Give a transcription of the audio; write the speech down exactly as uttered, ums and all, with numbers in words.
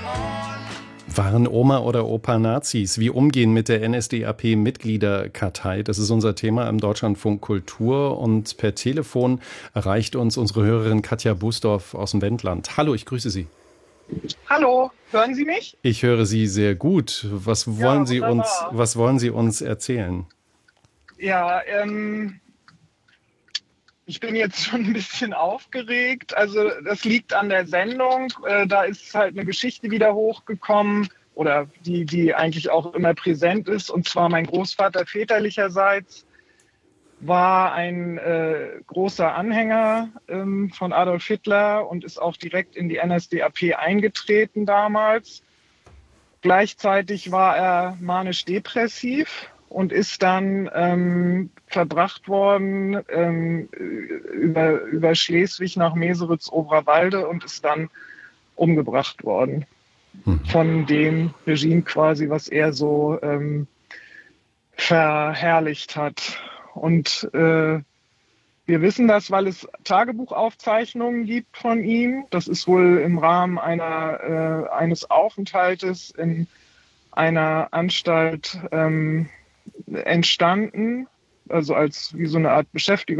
Waren Oma oder Opa Nazis? Wie umgehen mit der N S D A P-Mitgliederkartei? Das ist unser Thema im Deutschlandfunk Kultur. Und per Telefon erreicht uns unsere Hörerin Katja Busdorf aus dem Wendland. Hallo, ich grüße Sie. Hallo, hören Sie mich? Ich höre Sie sehr gut. Was wollen Ja, Sie uns, wunderbar. was wollen Sie uns erzählen? Ja, ähm, ich bin jetzt schon ein bisschen aufgeregt. Also das liegt an der Sendung. Äh, da ist halt eine Geschichte wieder hochgekommen oder die, die eigentlich auch immer präsent ist. Und zwar mein Großvater väterlicherseits war ein äh, großer Anhänger ähm, von Adolf Hitler und ist auch direkt in die N S D A P eingetreten damals. Gleichzeitig war er manisch-depressiv und ist dann ähm, verbracht worden ähm, über, über Schleswig nach Meseritz-Oberwalde und ist dann umgebracht worden Hm. von dem Regime quasi, was er so ähm, verherrlicht hat. Und äh, wir wissen das, weil es Tagebuchaufzeichnungen gibt von ihm. Das ist wohl im Rahmen einer, äh, eines Aufenthaltes in einer Anstalt ähm, entstanden, also als wie so eine Art Beschäftigung.